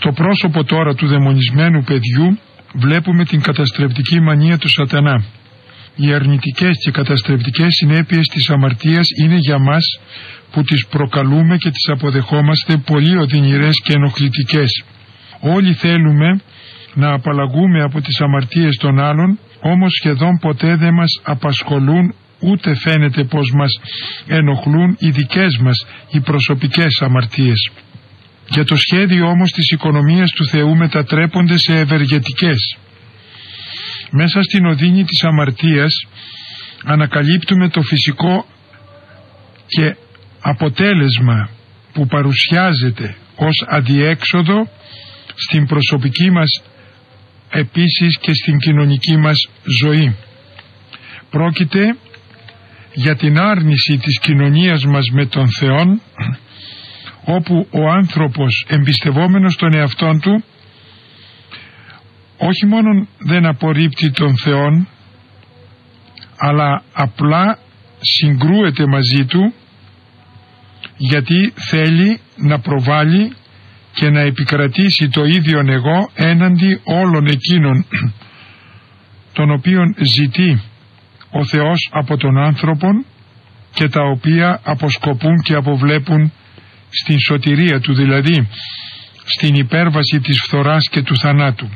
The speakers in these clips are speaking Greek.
Στο πρόσωπο τώρα του δαιμονισμένου παιδιού βλέπουμε την καταστρεπτική μανία του σατανά. Οι αρνητικές και καταστρεπτικές συνέπειες της αμαρτίας είναι για μας που τις προκαλούμε και τις αποδεχόμαστε πολύ οδυνηρές και ενοχλητικές. Όλοι θέλουμε να απαλλαγούμε από τις αμαρτίες των άλλων, όμως σχεδόν ποτέ δεν μας απασχολούν, ούτε φαίνεται πως μας ενοχλούν οι δικές μας οι προσωπικές αμαρτίες. Για το σχέδιο όμως της οικονομίας του Θεού μετατρέπονται σε ευεργετικές. Μέσα στην οδύνη της αμαρτίας ανακαλύπτουμε το φυσικό και αποτέλεσμα που παρουσιάζεται ως αδιέξοδο στην προσωπική μας επίσης και στην κοινωνική μας ζωή. Πρόκειται για την άρνηση της κοινωνίας μας με τον Θεόν, όπου ο άνθρωπος εμπιστευόμενος τον εαυτόν του όχι μόνο δεν απορρίπτει τον Θεόν, αλλά απλά συγκρούεται μαζί του, γιατί θέλει να προβάλλει και να επικρατήσει το ίδιον εγώ έναντι όλων εκείνων των οποίων ζητεί ο Θεός από τον άνθρωπον και τα οποία αποσκοπούν και αποβλέπουν στην σωτηρία του, δηλαδή στην υπέρβαση της φθοράς και του θανάτου.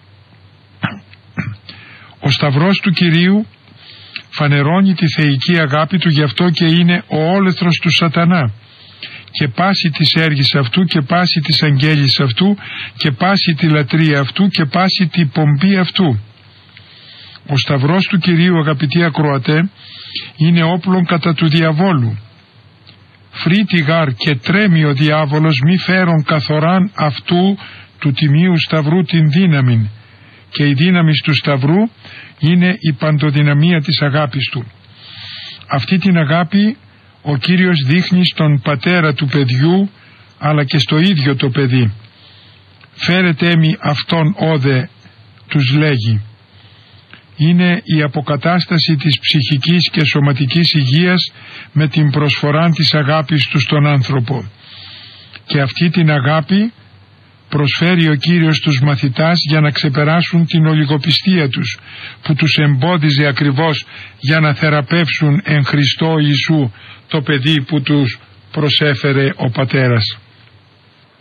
Ο Σταυρός του Κυρίου φανερώνει τη θεϊκή αγάπη του, γι' αυτό και είναι ο όλεθρος του σατανά και πάση της έργης αυτού και πάση της αγγέλης αυτού και πάση τη λατρεία αυτού και πάση τη πομπή αυτού. Ο Σταυρός του Κυρίου, αγαπητοί ακροατέ, είναι όπλον κατά του διαβόλου. Φρύτει γάρ και τρέμει ο διάβολος, μη φέρον καθοράν αυτού του τιμίου Σταυρού την δύναμη, και η δύναμη του Σταυρού είναι η παντοδυναμία της αγάπης του. Αυτή την αγάπη ο Κύριος δείχνει στον πατέρα του παιδιού, αλλά και στο ίδιο το παιδί. Φέρετε μη αυτόν όδε, τους λέγει. Είναι η αποκατάσταση της ψυχικής και σωματικής υγείας με την προσφορά της αγάπης του στον άνθρωπο. Και αυτή την αγάπη προσφέρει ο Κύριος στους μαθητάς για να ξεπεράσουν την ολιγοπιστία τους, που τους εμπόδιζε ακριβώς για να θεραπεύσουν εν Χριστώ Ιησού το παιδί που τους προσέφερε ο Πατέρας.